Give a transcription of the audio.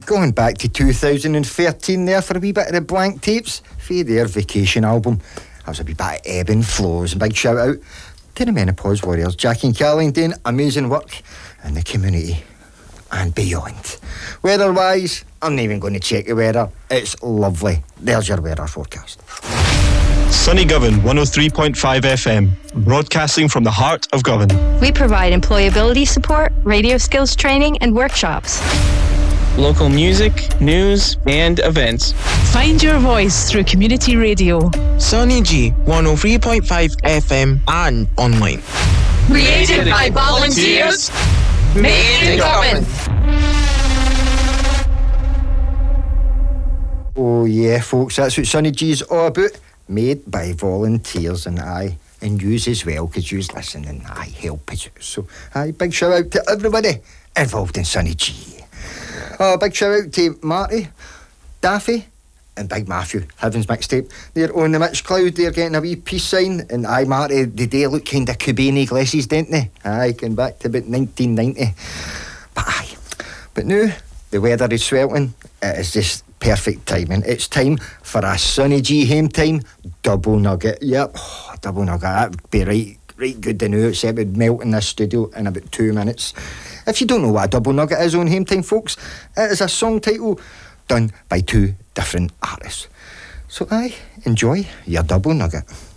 Going back to 2013 there for a wee bit of the Blank Tapes for their Vacation album. That was a wee bit of ebb and flows. And big shout out to the Menopause Warriors, Jackie and Caroline, doing amazing work in the community and beyond. Weather-wise, I'm not even going to check the weather. It's lovely. There's your weather forecast. Sunny Govan 103.5 FM, broadcasting from the heart of Govan. We provide employability support, radio skills training and workshops. Local music, news and events. Find your voice through community radio. Sunny G 103.5 FM and online. Created by volunteers. Made in Govan. Oh yeah, folks, that's what Sunny G's all about. Made by volunteers, and yous as well, because yous listen and help us. So big shout out to everybody involved in Sunny G. Oh, big shout out to Marty, Daffy and Big Matthew, Heaven's Mixtape. They're on the Mixcloud, they're getting a wee peace sign, and Marty, they look kind of Cubaney glasses, don't they? Going back to about 1990. But now the weather is sweltering. It is just perfect timing. It's time for a Sunny G Home Time double nugget. Yep, double nugget. That would be right good to know. It would melt in this studio in about 2 minutes. If you don't know what a double nugget is on Home Time, folks, it is a song title done by two different artists. So enjoy your double nugget.